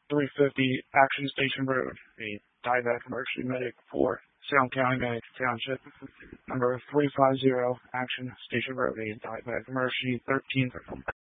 350 Action Station Road, a diabetic emergency medic for Salem County, Manatee Township. Number 350 Action Station Road, a diabetic emergency 13th